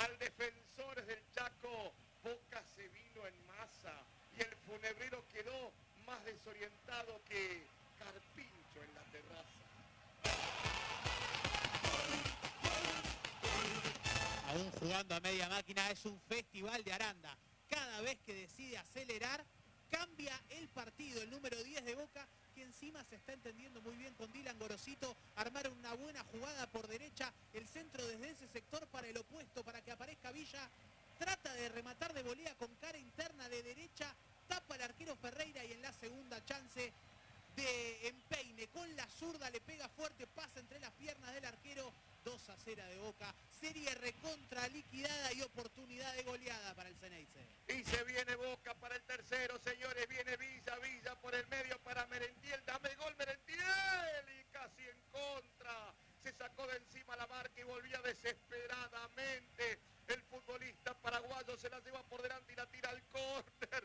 al Defensores del Chaco. Boca se vino en masa y el funebrero quedó más desorientado que Carpincho en la terraza. Aún jugando a media máquina, es un festival de Aranda. Cada vez que decide acelerar, cambia el partido. El número 10 de Boca, que encima se está entendiendo muy bien con Dylan Gorosito, armaron una buena jugada por derecha, el centro desde ese sector para el opuesto, para que aparezca Villa. Trata de rematar de volea con cara interna de derecha, tapa al arquero Ferreira y en la segunda chance de empeine con la zurda le pega fuerte, pasa entre las piernas del arquero. 2-0 de Boca, serie recontra liquidada y oportunidad de goleada para el Ceneice. Y se viene Boca para el tercero, señores, viene Villa por el medio para Merentiel, dame gol Merentiel, y casi en contra, se sacó de encima la marca y volvía desesperadamente. El futbolista paraguayo se la lleva por delante y la tira al córner,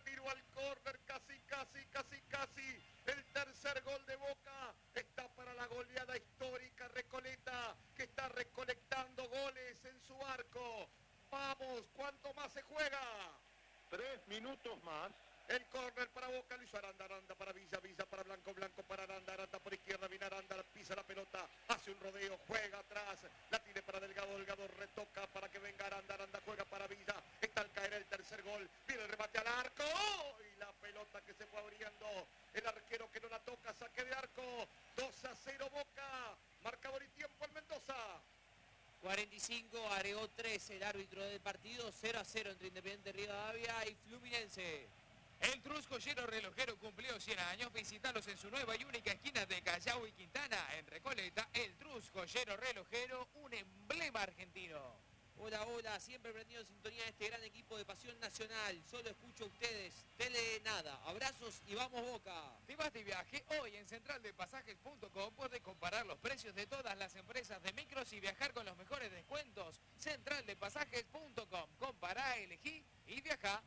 casi. El tercer gol de Boca está para la goleada histórica Recoleta, que está recolectando goles en su arco. Vamos, ¿cuánto más se juega? 3 minutos más. El córner para Boca, lo hizo Aranda para Villa para Blanco para Aranda por izquierda, viene Aranda, pisa la pelota, hace un rodeo, juega atrás, la tiene para Delgado, retoca para que venga Aranda, juega para Villa, está al caer el tercer gol, viene el remate al arco, y la pelota que se fue abriendo, el arquero que no la toca, saque de arco, 2-0 Boca, marcador y tiempo en Mendoza. 45, agregó 3 el árbitro del partido, 0-0 entre Independiente Rivadavia y Fluminense. El Truscollero Relojero cumplió 100 años. Visítalos en su nueva y única esquina de Callao y Quintana, en Recoleta. El Truscollero Relojero, un emblema argentino. Hola, siempre prendido en sintonía de este gran equipo de Pasión Nacional. Solo escucho a ustedes, tele nada. Abrazos y vamos Boca. ¿Te vas de viaje? Hoy en centraldepasajes.com puedes comparar los precios de todas las empresas de micros y viajar con los mejores descuentos. Centraldepasajes.com. Compará, elegí y viajá.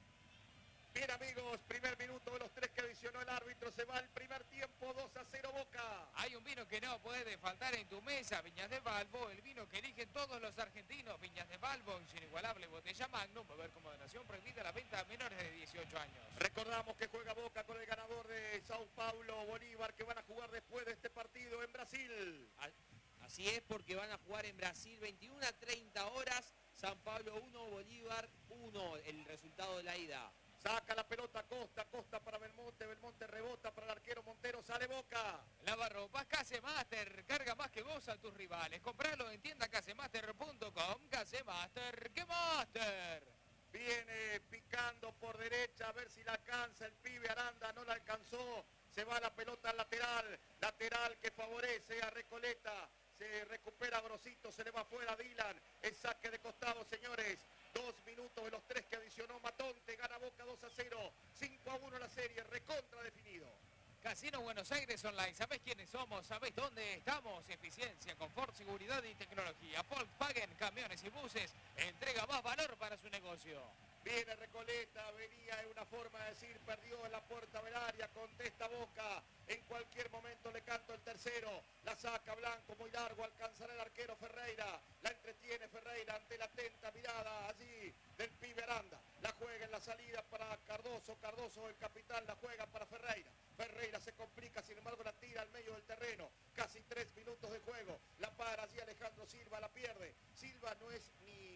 Bien amigos, primer minuto de los 3 que adicionó el árbitro, se va el primer tiempo, 2-0 Boca. Hay un vino que no puede faltar en tu mesa, Viñas de Balbo, el vino que eligen todos los argentinos. Viñas de Balbo, en su inigualable botella Magnum, beber con moderación, prohibida la venta a menores de 18 años. Recordamos que juega Boca con el ganador de Sao Paulo, Bolívar, que van a jugar después de este partido en Brasil. Así es, porque van a jugar en Brasil 21 a 30 horas, San Pablo 1, Bolívar 1, el resultado de la ida. Saca la pelota Costa para Belmonte rebota para el arquero Montero, sale Boca. Lavarropas Casemaster, carga más que vos a tus rivales. Compralo en tiendacasemaster.com, Casemaster, ¡qué master! Viene picando por derecha, a ver si la alcanza el pibe Aranda, no la alcanzó. Se va la pelota al lateral que favorece a Recoleta. Se recupera Grosito, se le va fuera Dylan. El saque de costado, señores. 2 minutos de los 3 que adicionó Matonte. Gana Boca 2-0. 5-1 la serie, recontra definido. Casino Buenos Aires Online. ¿Sabés quiénes somos? ¿Sabés dónde estamos? Eficiencia, confort, seguridad y tecnología. Volkswagen, camiones y buses. Entrega más valor para su negocio. Viene Recoleta, venía en una forma de decir, perdió en la puerta del área, contesta Boca, en cualquier momento le canto el tercero, la saca Blanco, muy largo, alcanzará el arquero Ferreira, la entretiene Ferreira ante la atenta mirada allí del pibe Aranda, la juega en la salida para Cardoso el capitán, la juega para Ferreira se complica, sin embargo la tira al medio del terreno, casi 3 minutos de juego, la para allí Alejandro Silva, la pierde, Silva no es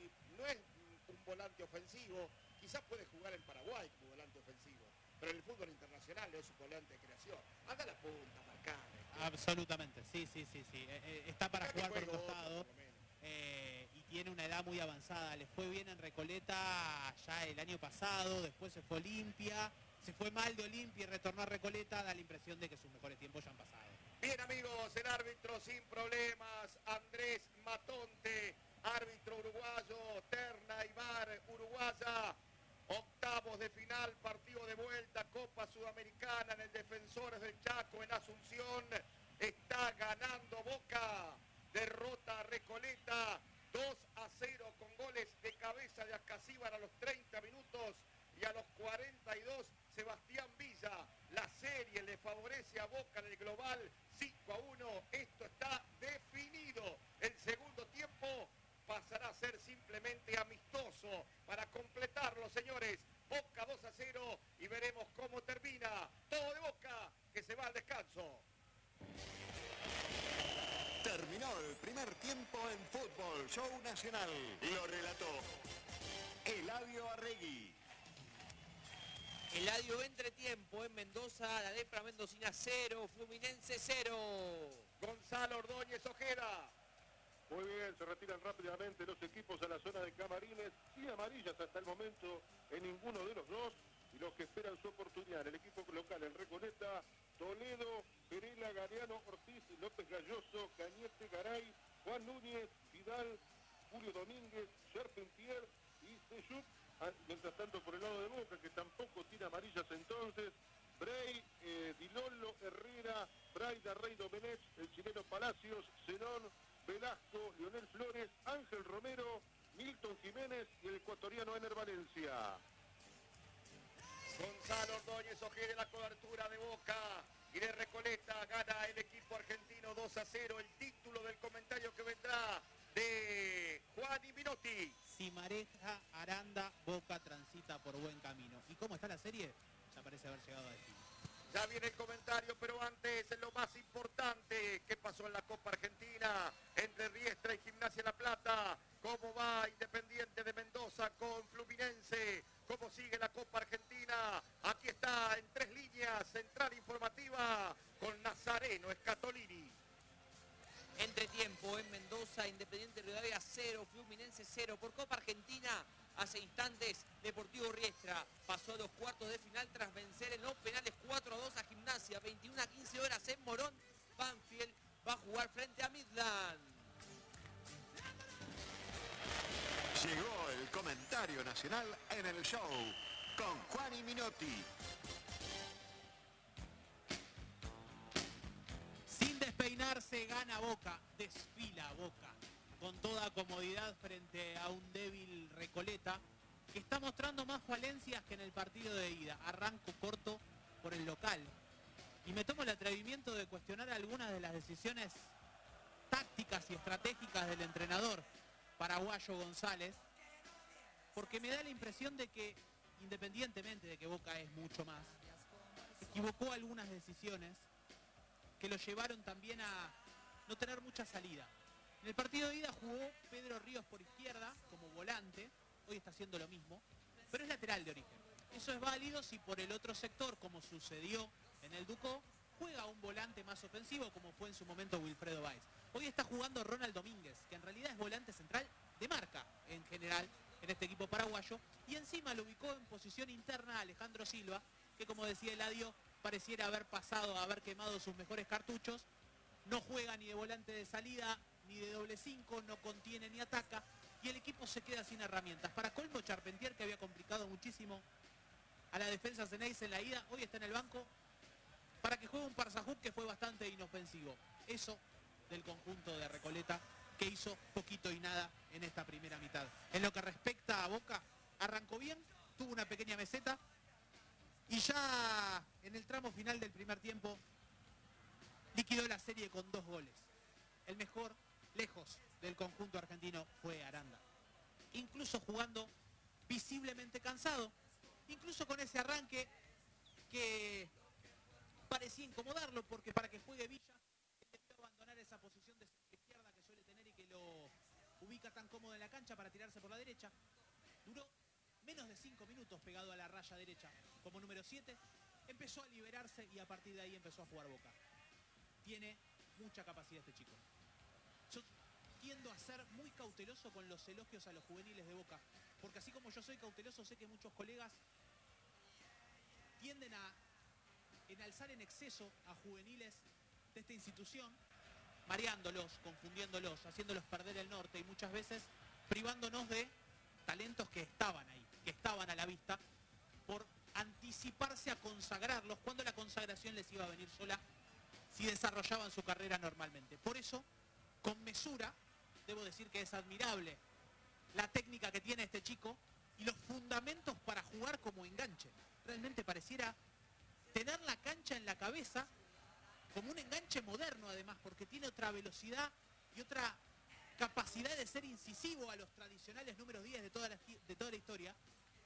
un volante ofensivo, quizás puede jugar en Paraguay como volante ofensivo, pero en el fútbol internacional es un volante de creación. Anda a la punta, marcame. Absolutamente, sí. Está para jugar por costado y tiene una edad muy avanzada. Le fue bien en Recoleta ya el año pasado, después se fue Olimpia, se fue mal de Olimpia y retornó a Recoleta, da la impresión de que sus mejores tiempos ya han pasado. Bien amigos, el árbitro sin problemas, Andrés Matonte. Árbitro uruguayo, terna y VAR uruguaya, octavos de final, partido de vuelta, Copa Sudamericana en el Defensores del Chaco en Asunción, está ganando Boca, derrota a Recoleta, 2-0 con goles de cabeza de Ascasíbar a los 30 minutos y a los 42 Sebastián Villa, la serie le favorece a Boca en el global 5-1, esto está definido, el segundo tiempo pasará a ser simplemente Primer tiempo en fútbol, show nacional. Lo relató Eladio Arregui. Eladio, entretiempo en Mendoza, la Lepra Mendocina 0, Fluminense 0. Gonzalo Ordóñez Ojeda. Muy bien, se retiran rápidamente los equipos a la zona de camarines y amarillas hasta el momento en ninguno de los dos. Y los que esperan su oportunidad, el equipo local, el Recoleta, Toledo, Perela, Galeano, Ortiz, López Galloso, Cañete, Garay, Juan Núñez, Vidal, Julio Domínguez, Charpentier y Seyup. Mientras tanto por el lado de Boca, que tampoco tiene amarillas entonces, Brey, Dilolo, Herrera, Braida, Rey Domenech, el chileno Palacios, Zenón, Velasco, Leonel Flores, Ángel Romero, Milton Jiménez y el ecuatoriano Ener Valencia. Gonzalo Ordóñez Ojeda en la cobertura de Boca y de Recoleta. Gana el equipo argentino 2-0. El título del comentario que vendrá de Juan y Minotti. Si mareja Aranda, Boca transita por buen camino. ¿Y cómo está la serie? Ya parece haber llegado a destino. Ya viene el comentario, pero antes lo más importante. ¿Qué pasó en la Copa Argentina? Entre Riestra y Gimnasia La Plata. ¿Cómo va Independiente de Mendoza con Fluminense? ¿Cómo sigue la Copa Argentina? Aquí está en 3 líneas, central informativa con Nazareno Scatolini. Entretiempo en Mendoza, Independiente Rivadavia 0, Fluminense 0. Por Copa Argentina, hace instantes, Deportivo Riestra pasó a los cuartos de final tras vencer en los penales 4-2 a Gimnasia. 21:15 horas en Morón. Banfield va a jugar frente a Midland. Llegó el comentario nacional en el show con Juan y Minotti. Sin despeinarse gana Boca, desfila Boca con toda comodidad frente a un débil Recoleta que está mostrando más falencias que en el partido de ida. Arranco corto por el local y me tomo el atrevimiento de cuestionar algunas de las decisiones tácticas y estratégicas del entrenador paraguayo González, porque me da la impresión de que, independientemente de que Boca es mucho más, equivocó algunas decisiones que lo llevaron también a no tener mucha salida. En el partido de ida jugó Pedro Ríos por izquierda como volante, hoy está haciendo lo mismo, pero es lateral de origen. Eso es válido si por el otro sector, como sucedió en el Ducó, juega un volante más ofensivo como fue en su momento Wilfredo Báez. Hoy está jugando Ronald Domínguez, que en realidad es volante central de marca en general en este equipo paraguayo, y encima lo ubicó en posición interna a Alejandro Silva, que como decía Eladio, pareciera haber pasado a haber quemado sus mejores cartuchos, no juega ni de volante de salida, ni de doble 5, no contiene ni ataca, y el equipo se queda sin herramientas. Para colmo, Charpentier, que había complicado muchísimo a la defensa Ceneice en la ida, hoy está en el banco para que juegue un Parsahuk que fue bastante inofensivo. Eso del conjunto de Recoleta, que hizo poquito y nada en esta primera mitad. En lo que respecta a Boca, arrancó bien, tuvo una pequeña meseta, y ya en el tramo final del primer tiempo liquidó la serie con 2 goles. El mejor, lejos del conjunto argentino, fue Aranda. Incluso jugando visiblemente cansado, incluso con ese arranque que parecía incomodarlo, porque para que juegue Villa, él debió abandonar esa posición de izquierda que suele tener y que lo ubica tan cómodo en la cancha para tirarse por la derecha. Duró menos de 5 minutos pegado a la raya derecha como número 7, empezó a liberarse y a partir de ahí empezó a jugar Boca. Tiene mucha capacidad este chico. Yo tiendo a ser muy cauteloso con los elogios a los juveniles de Boca, porque así como yo soy cauteloso, sé que muchos colegas tienden a enalzar en exceso a juveniles de esta institución, mareándolos, confundiéndolos, haciéndolos perder el norte y muchas veces privándonos de talentos que estaban ahí, que estaban a la vista, por anticiparse a consagrarlos cuando la consagración les iba a venir sola si desarrollaban su carrera normalmente. Por eso, con mesura, debo decir que es admirable la técnica que tiene este chico y los fundamentos para jugar como enganche. Realmente pareciera tener la cancha en la cabeza como un enganche moderno además, porque tiene otra velocidad y otra capacidad de ser incisivo a los tradicionales números 10 de toda la historia,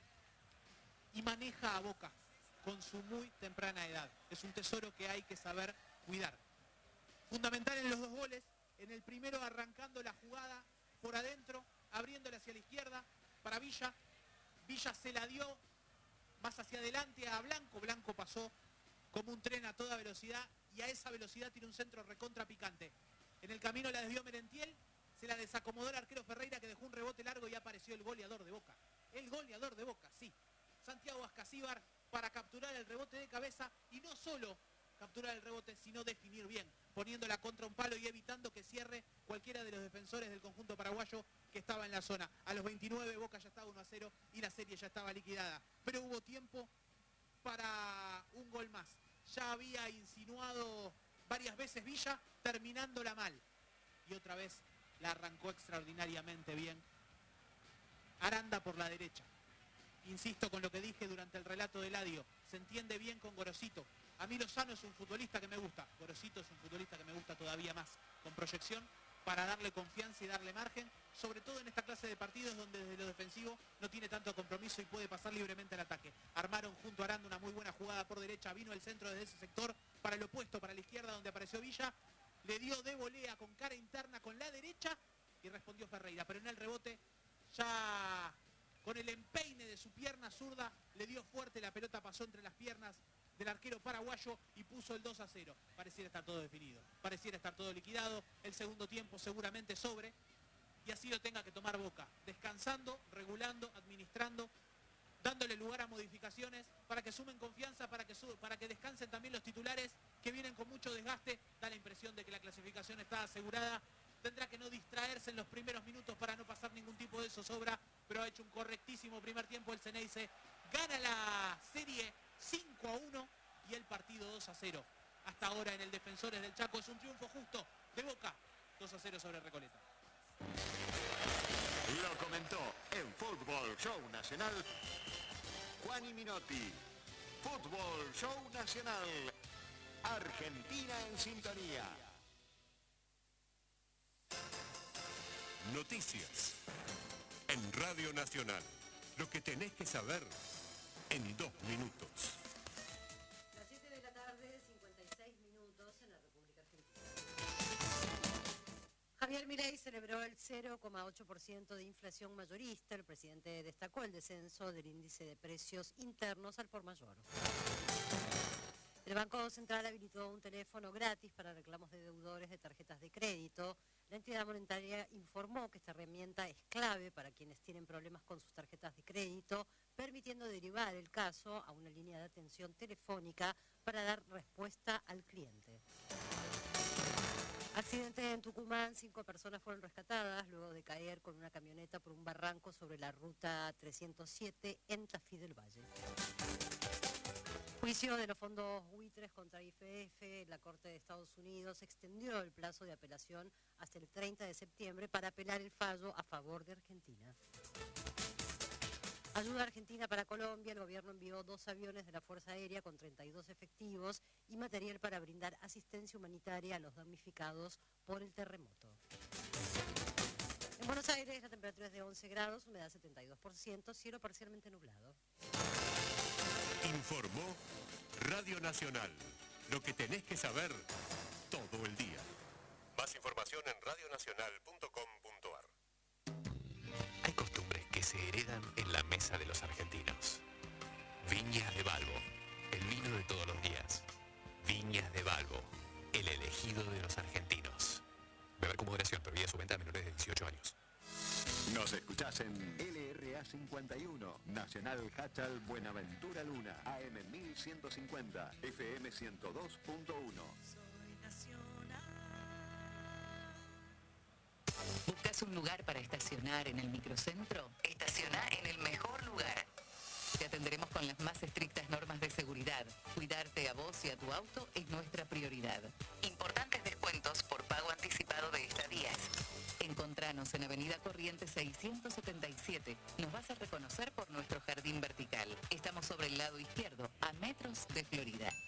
y maneja a Boca con su muy temprana edad. Es un tesoro que hay que saber cuidar. Fundamental en los 2 goles En el primero arrancando la jugada por adentro, abriéndole hacia la izquierda para Villa. Villa se la dio más hacia adelante a Blanco. Blanco pasó como un tren a toda velocidad y a esa velocidad tiene un centro recontra picante. En el camino la desvió Merentiel, se la desacomodó el arquero Ferreira, que dejó un rebote largo y apareció el goleador de Boca. El goleador de Boca, sí. Santiago Ascasíbar para capturar el rebote de cabeza y no solo capturar el rebote, sino definir bien, poniéndola contra un palo y evitando que cierre cualquiera de los defensores del conjunto paraguayo que estaba en la zona. A los 29 Boca ya estaba 1-0 y la serie ya estaba liquidada. Pero hubo tiempo para un gol más. Ya había insinuado varias veces Villa, terminándola mal. Y otra vez la arrancó extraordinariamente bien Aranda por la derecha. Insisto con lo que dije durante el relato de Eladio, se entiende bien con Gorosito. A mí Lozano es un futbolista que me gusta, Gorosito es un futbolista que me gusta todavía más, con proyección, para darle confianza y darle margen, sobre todo en esta clase de partidos donde desde lo defensivo no tiene tanto compromiso y puede pasar libremente al ataque. Armaron junto a Aranda una muy buena jugada por derecha, vino el centro desde ese sector para el opuesto, para la izquierda donde apareció Villa, le dio de volea con cara interna con la derecha y respondió Ferreira, pero en el rebote ya con el empeine de su pierna zurda le dio fuerte, la pelota pasó entre las piernas del arquero paraguayo y puso el 2-0. Pareciera estar todo definido, pareciera estar todo liquidado, el segundo tiempo seguramente sobre, y así lo tenga que tomar Boca, descansando, regulando, administrando, dándole lugar a modificaciones para que sumen confianza, para que descansen también los titulares que vienen con mucho desgaste. Da la impresión de que la clasificación está asegurada. Tendrá que no distraerse en los primeros minutos para no pasar ningún tipo de zozobra, pero ha hecho un correctísimo primer tiempo el Ceneice. Gana la serie 5-1 y el partido 2-0. Hasta ahora en el Defensores del Chaco es un triunfo justo de Boca, 2-0 sobre Recoleta. Lo comentó en Fútbol Show Nacional Juani Minotti. Fútbol Show Nacional. Argentina en sintonía. Noticias en Radio Nacional. Lo que tenés que saber en 2 minutos. Las 7 de la tarde, 56 minutos en la República Argentina. Javier Milei celebró el 0,8% de inflación mayorista. El presidente destacó el descenso del índice de precios internos al por mayor. El Banco Central habilitó un teléfono gratis para reclamos de deudores de tarjetas de crédito. La entidad monetaria informó que esta herramienta es clave para quienes tienen problemas con sus tarjetas de crédito, permitiendo derivar el caso a una línea de atención telefónica para dar respuesta al cliente. Accidente en Tucumán, 5 personas fueron rescatadas luego de caer con una camioneta por un barranco sobre la ruta 307 en Tafí del Valle. Juicio de los fondos buitres contra YPF. La Corte de Estados Unidos extendió el plazo de apelación hasta el 30 de septiembre para apelar el fallo a favor de Argentina. Ayuda Argentina para Colombia. El gobierno envió 2 aviones de la Fuerza Aérea con 32 efectivos y material para brindar asistencia humanitaria a los damnificados por el terremoto. En Buenos Aires la temperatura es de 11 grados, humedad 72%, cielo parcialmente nublado. Informó Radio Nacional. Lo que tenés que saber todo el día. Más información en radionacional.com.ar. Hay costumbres que se heredan en la mesa de los argentinos. Viñas de Balbo, el vino de todos los días. Viñas de Balbo, el elegido de los argentinos. Beber con moderación, prohibida su venta a menores de 18 años. Nos escuchás en LRA 51, Nacional Hachal Buenaventura Luna, AM 1150, FM 102.1. ¿Buscas un lugar para estacionar en el microcentro? Estaciona en el mejor lugar. Te atenderemos con las más estrictas normas de seguridad. Cuidarte a vos y a tu auto es nuestra prioridad. Importantes descuentos por pago anticipado de estadías. Encontranos en Avenida Corrientes 677. Nos vas a reconocer por nuestro jardín vertical. Estamos sobre el lado izquierdo, a metros de Florida.